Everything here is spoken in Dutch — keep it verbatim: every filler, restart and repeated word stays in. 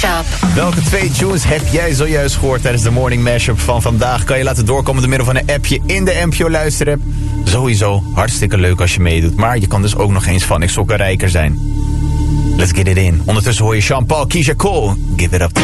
Mashup. Welke twee tunes heb jij zojuist gehoord tijdens de Morning Mashup van vandaag? Kan je laten doorkomen door middel van een appje in de M P O luisterapp. Sowieso hartstikke leuk als je meedoet. Maar je kan dus ook nog eens van ik sokken rijker zijn. Let's get it in. Ondertussen hoor je Sean Paul, Keisha Cole. Give it up to